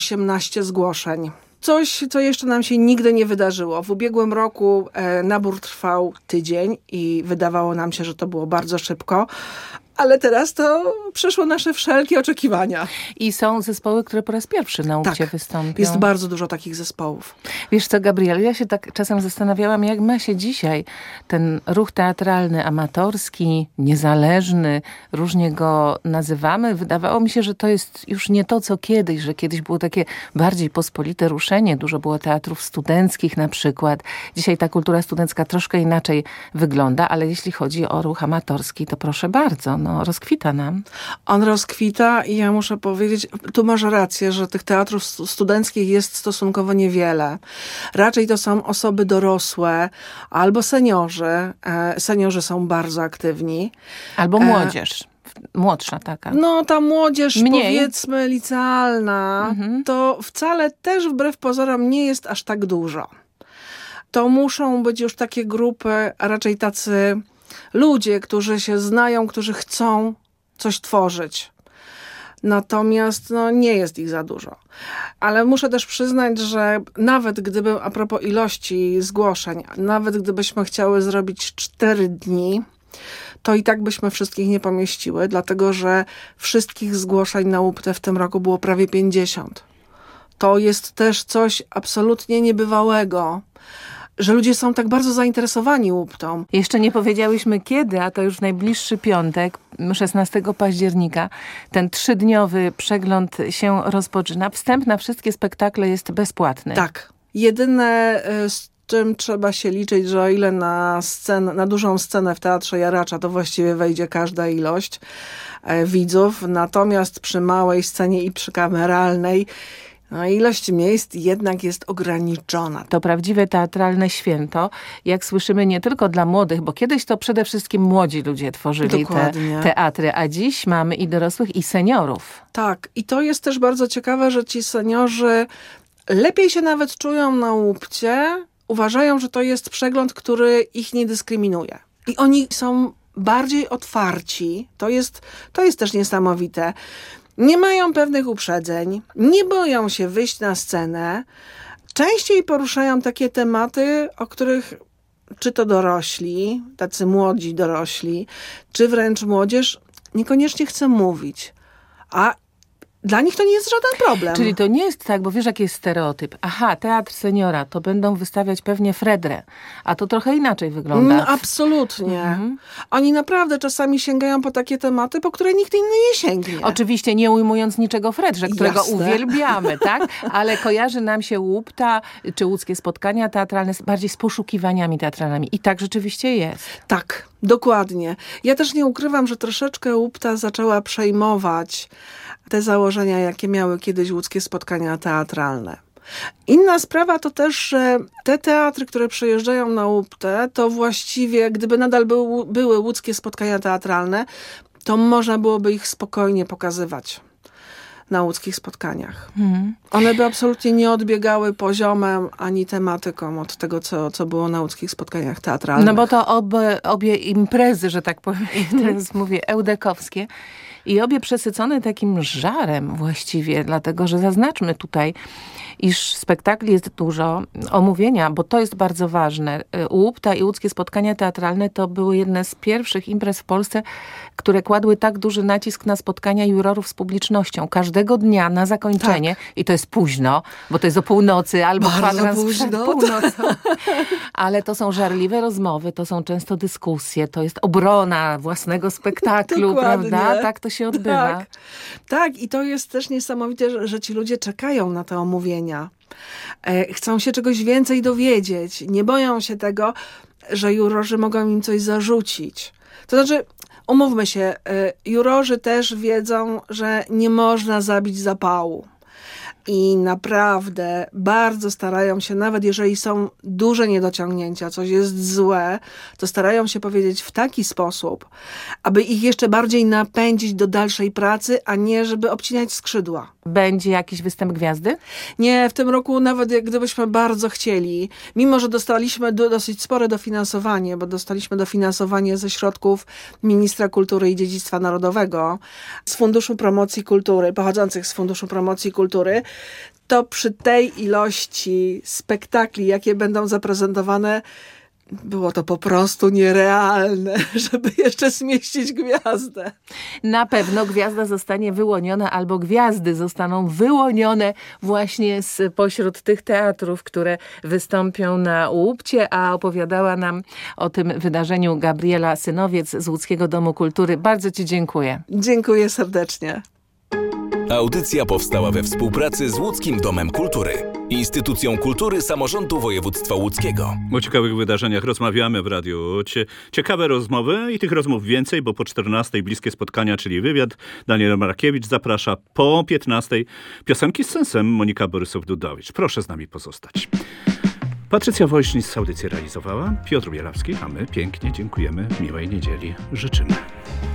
18 zgłoszeń. Coś, co jeszcze nam się nigdy nie wydarzyło. W ubiegłym roku nabór trwał tydzień i wydawało nam się, że to było bardzo szybko. Ale teraz to przeszło nasze wszelkie oczekiwania. I są zespoły, które po raz pierwszy na UPCie wystąpią. Jest bardzo dużo takich zespołów. Wiesz co, Gabrielu, ja się tak czasem zastanawiałam, jak ma się dzisiaj ten ruch teatralny, amatorski, niezależny, różnie go nazywamy. Wydawało mi się, że to jest już nie to, co kiedyś, że kiedyś było takie bardziej pospolite ruszenie. Dużo było teatrów studenckich na przykład. Dzisiaj ta kultura studencka troszkę inaczej wygląda, ale jeśli chodzi o ruch amatorski, to proszę bardzo, rozkwita nam. On rozkwita i ja muszę powiedzieć, tu masz rację, że tych teatrów studenckich jest stosunkowo niewiele. Raczej to są osoby dorosłe albo seniorzy. Seniorzy są bardzo aktywni. Albo młodzież. Młodsza taka. No ta młodzież, powiedzmy licealna, to wcale też wbrew pozorom nie jest aż tak dużo. To muszą być już takie grupy, a raczej tacy ludzie, którzy się znają, którzy chcą coś tworzyć. Natomiast nie jest ich za dużo. Ale muszę też przyznać, że nawet gdyby, a propos ilości zgłoszeń, nawet gdybyśmy chciały zrobić 4 dni, to i tak byśmy wszystkich nie pomieściły, dlatego że wszystkich zgłoszeń na UPTE w tym roku było prawie 50. To jest też coś absolutnie niebywałego, że ludzie są tak bardzo zainteresowani UPTą. Jeszcze nie powiedziałyśmy kiedy, a to już najbliższy piątek, 16 października, ten 3-dniowy przegląd się rozpoczyna. Wstęp na wszystkie spektakle jest bezpłatny. Tak. Jedyne, z czym trzeba się liczyć, że o ile na dużą scenę w Teatrze Jaracza to właściwie wejdzie każda ilość widzów, natomiast przy małej scenie i przy kameralnej ilość miejsc jednak jest ograniczona. To prawdziwe teatralne święto, jak słyszymy, nie tylko dla młodych, bo kiedyś to przede wszystkim młodzi ludzie tworzyli te teatry, a dziś mamy i dorosłych, i seniorów. Tak, i to jest też bardzo ciekawe, że ci seniorzy lepiej się nawet czują na UPCie, uważają, że to jest przegląd, który ich nie dyskryminuje. I oni są bardziej otwarci. To jest też niesamowite. Nie mają pewnych uprzedzeń, nie boją się wyjść na scenę. Częściej poruszają takie tematy, o których czy to dorośli, tacy młodzi dorośli, czy wręcz młodzież niekoniecznie chce mówić. A dla nich to nie jest żaden problem. Czyli to nie jest tak, bo wiesz, jaki jest stereotyp. Aha, teatr seniora, to będą wystawiać pewnie Fredrę. A to trochę inaczej wygląda. No, absolutnie. Oni naprawdę czasami sięgają po takie tematy, po które nikt inny nie sięgnie. Oczywiście nie ujmując niczego Fredrze, którego uwielbiamy, tak? Ale kojarzy nam się UPTA, czy łódzkie spotkania teatralne bardziej z poszukiwaniami teatralnymi. I tak rzeczywiście jest. Tak, dokładnie. Ja też nie ukrywam, że troszeczkę UPTA zaczęła przejmować te założenia, jakie miały kiedyś łódzkie spotkania teatralne. Inna sprawa to też, że te teatry, które przyjeżdżają na UPTE, to właściwie, gdyby nadal były łódzkie spotkania teatralne, to można byłoby ich spokojnie pokazywać na łódzkich spotkaniach. One by absolutnie nie odbiegały poziomem ani tematyką od tego, co było na łódzkich spotkaniach teatralnych. No bo to obie imprezy, że tak powiem, teraz mówię, eudekowskie, i obie przesycone takim żarem właściwie, dlatego że zaznaczmy tutaj, iż spektakli jest dużo, omówienia, bo to jest bardzo ważne. UPTA i łódzkie spotkania teatralne to były jedne z pierwszych imprez w Polsce, które kładły tak duży nacisk na spotkania jurorów z publicznością. Każdego dnia na zakończenie, i to jest późno, bo to jest o północy albo kwadrans przed północą. Ale to są żarliwe rozmowy, to są często dyskusje, to jest obrona własnego spektaklu, prawda? Tak to się odbywa. Tak, i to jest też niesamowite, że ci ludzie czekają na te omówienia. Chcą się czegoś więcej dowiedzieć. Nie boją się tego, że jurorzy mogą im coś zarzucić. To znaczy, umówmy się, jurorzy też wiedzą, że nie można zabić zapału. I naprawdę bardzo starają się, nawet jeżeli są duże niedociągnięcia, coś jest złe, to starają się powiedzieć w taki sposób, aby ich jeszcze bardziej napędzić do dalszej pracy, a nie żeby obcinać skrzydła. Będzie jakiś występ gwiazdy? Nie, w tym roku nawet jak gdybyśmy bardzo chcieli, mimo że dostaliśmy dosyć spore dofinansowanie, bo dostaliśmy dofinansowanie ze środków Ministra Kultury i Dziedzictwa Narodowego, z Funduszu Promocji Kultury, pochodzących z Funduszu Promocji Kultury, to przy tej ilości spektakli, jakie będą zaprezentowane, było to po prostu nierealne, żeby jeszcze zmieścić gwiazdę. Na pewno gwiazda zostanie wyłoniona albo gwiazdy zostaną wyłonione właśnie spośród tych teatrów, które wystąpią na Łupcie, a opowiadała nam o tym wydarzeniu Gabriela Synowiec z Łódzkiego Domu Kultury. Bardzo Ci dziękuję. Dziękuję serdecznie. Audycja powstała we współpracy z Łódzkim Domem Kultury, instytucją kultury samorządu województwa łódzkiego. O ciekawych wydarzeniach rozmawiamy w radiu. Ciekawe rozmowy i tych rozmów więcej, bo po 14:00 bliskie spotkania, czyli wywiad. Daniel Markiewicz zaprasza po 15:00 piosenki z sensem. Monika Borysow-Dudowicz. Proszę z nami pozostać. Patrycja Wojsznic audycję realizowała, Piotr Bielawski, a my pięknie dziękujemy, miłej niedzieli życzymy.